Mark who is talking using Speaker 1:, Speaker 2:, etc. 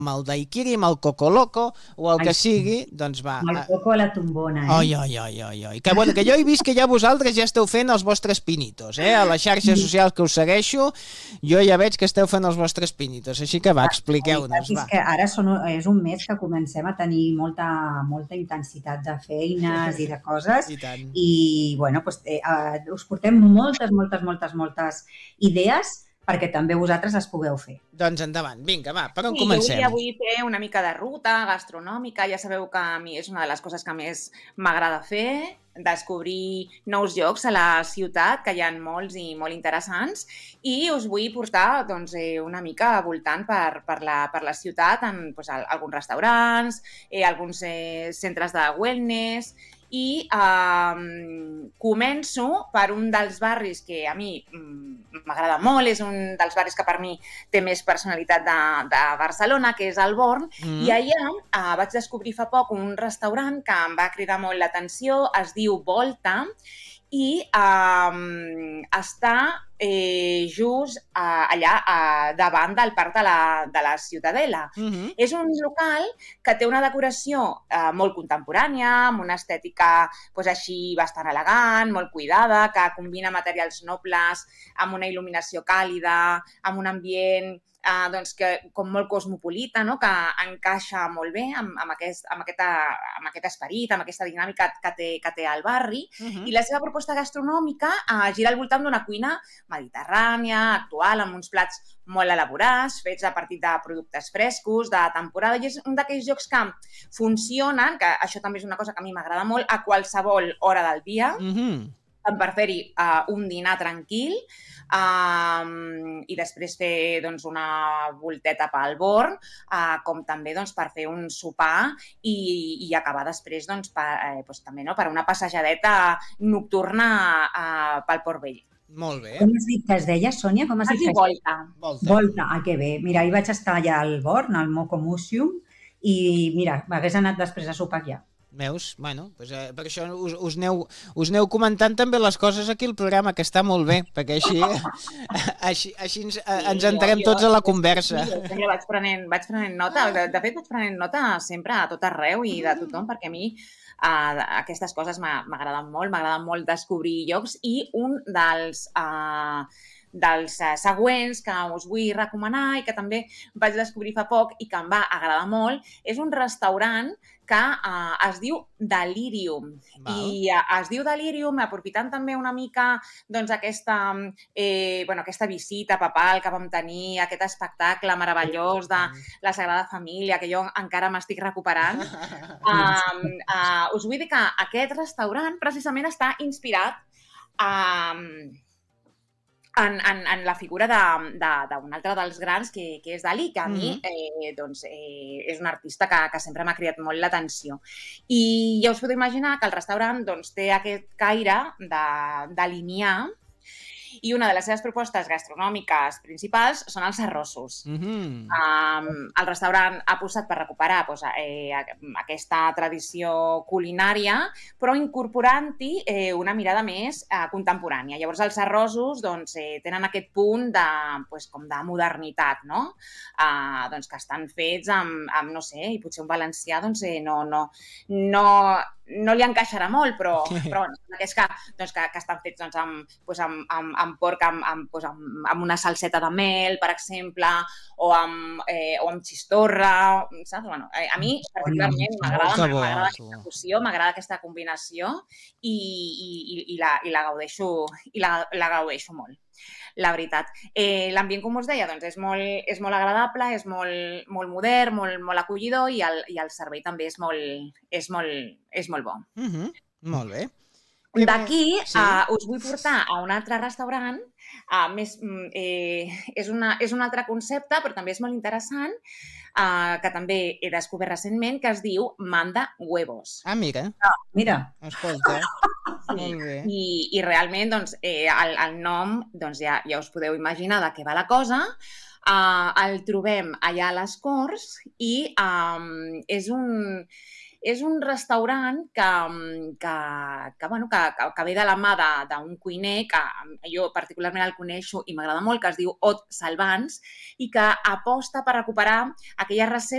Speaker 1: amb el daiquiri, amb el coco loco o el que sigui, doncs va.
Speaker 2: Amb el coco a la tombona,
Speaker 1: Oi. Que bueno, que jo he vist que ja vosaltres ja esteu fent els vostres pinitos, a les xarxes socials que us segueixo, jo ja veig que esteu fent els vostres pinitos, així que va, expliqueu-nos, va.
Speaker 2: És que ara és un mes que comencem a tenir molta intensitat de feines i de coses i bueno, us portem moltes idees perquè també vosaltres les pugueu fer.
Speaker 1: Doncs endavant, vinga, va, per on comencem?
Speaker 3: Jo vull fer una mica de ruta gastronòmica, ja sabeu que a mi és una de les coses que més m'agrada fer, descobrir nous llocs a la ciutat, que hi ha molts i molt interessants, i us vull portar una mica voltant per la ciutat en alguns restaurants, alguns centres de wellness, i començo per un dels barris que a mi m'agrada molt, és un dels barris que per mi té més personalitat de Barcelona, que és el Born, i allà vaig descobrir fa poc un restaurant que em va cridar molt l'atenció, es diu Volta, i està just allà davant del Parc de la Ciutadella. És un local que té una decoració molt contemporània, amb una estètica així bastant elegant, molt cuidada, que combina materials nobles, amb una il·luminació càlida, amb un ambient com molt cosmopolita, que encaixa molt bé amb aquest esperit, amb aquesta dinàmica que té el barri. I la seva proposta gastronòmica gira al voltant d'una cuina mediterrània, actual, amb uns plats molt elaborats, fets a partir de productes frescos, de temporada, i és un d'aquells llocs que funcionen, que això també és una cosa que a mi m'agrada molt, a qualsevol hora del dia, per fer-hi un dinar tranquil i després fer una volteta pel Born, com també per fer un sopar i acabar després també per una passejadeta nocturna pel Port Vell.
Speaker 1: Molt bé.
Speaker 2: Com has dit que es deia, Sònia? Com has dit que es
Speaker 3: Volta.
Speaker 2: Volta, que bé. Mira, ahir vaig estar allà al Born, al Moco Museum, i mira, m'hagués anat després a sopar allà.
Speaker 1: Veus? Bueno, per això us aneu comentant també les coses aquí al programa, que està molt bé, perquè així ens entrem tots a la conversa.
Speaker 3: Jo vaig prenent nota, de fet vaig prenent nota sempre a tot arreu i de tothom, perquè a mi aquestes coses m'agraden molt descobrir llocs, i un dels següents que us vull recomanar i que també vaig descobrir fa poc i que em va agradar molt, és un restaurant que es diu Delirium. I es diu Delirium aprofitant també una mica aquesta visita papal que vam tenir, aquest espectacle meravellós de la Sagrada Família, que jo encara m'estic recuperant. Us vull dir que aquest restaurant precisament està inspirat en la figura d'un altre dels grans, que és Dalí, que a mi és un artista que sempre m'ha cridat molt l'atenció. I ja us podeu imaginar que el restaurant té aquest caire dalinià, i una de les seves propostes gastronòmiques principals són els arrossos. El restaurant ha apostat per recuperar aquesta tradició culinària, però incorporant-hi una mirada més contemporània. Llavors, els arrossos tenen aquest punt de modernitat, que estan fets amb, no sé, i potser un valencià no li encaixarà molt, però aquests que estan fets amb porc, amb una salseta de mel, per exemple, o amb xistorra, saps? A mi, particularment, m'agrada aquesta fusió, m'agrada aquesta combinació i la gaudeixo molt, la veritat. L'ambient, com us deia, és molt agradable, és molt modern, molt acollidor, i el servei també és molt bo.
Speaker 1: Molt bé.
Speaker 3: D'aquí us vull portar a un altre restaurant, és un altre concepte, però també és molt interessant, que també he descobert recentment, que es diu Manda Huevos.
Speaker 1: Mira. Escolta. Molt bé.
Speaker 3: I realment, el nom, ja us podeu imaginar de què va la cosa. El trobem allà a les Corts i és un restaurant que ve de la mà d'un cuiner que jo particularment el coneixo i m'agrada molt, que es diu Ot Salvans, i que aposta per recuperar aquelles receptes